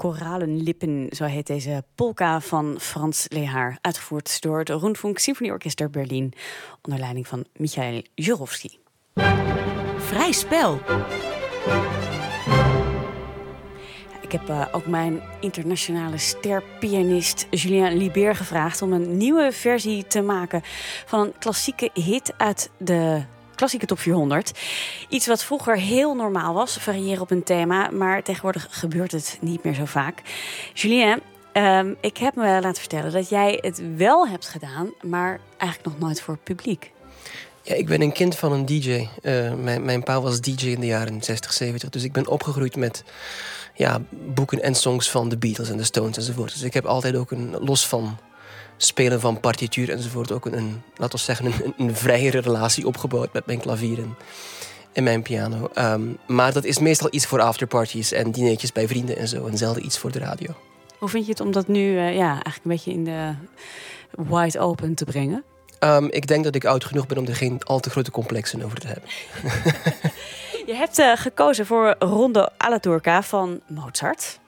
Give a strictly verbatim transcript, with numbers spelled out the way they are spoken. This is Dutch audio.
Koralenlippen, zo heet deze polka van Frans Lehaar. Uitgevoerd door het Rundfunk Symfonieorchester Berlin onder leiding van Michael Jurowski. Vrij spel. Ik heb uh, ook mijn internationale sterpianist Julien Libert gevraagd om een nieuwe versie te maken van een klassieke hit uit de klassieke top vierhonderd. Iets wat vroeger heel normaal was, variëren op een thema, maar tegenwoordig gebeurt het niet meer zo vaak. Julien, um, ik heb me laten vertellen dat jij het wel hebt gedaan, maar eigenlijk nog nooit voor het publiek. Ja, ik ben een kind van een D J. Uh, mijn, mijn pa was D J in de jaren zestig, zeventig. Dus ik ben opgegroeid met ja, boeken en songs van de Beatles en de Stones enzovoort. Dus ik heb altijd ook een, los van spelen van partituur enzovoort, ook een, laten we zeggen, een, een vrijere relatie opgebouwd met mijn klavier en, en mijn piano. Um, maar dat is meestal iets voor afterparties en dineetjes bij vrienden en zo. En zelden iets voor de radio. Hoe vind je het om dat nu uh, ja, eigenlijk een beetje in de wide open te brengen? Um, ik denk dat ik oud genoeg ben om er geen al te grote complexen over te hebben. Je hebt uh, gekozen voor Rondo alla Turca van Mozart.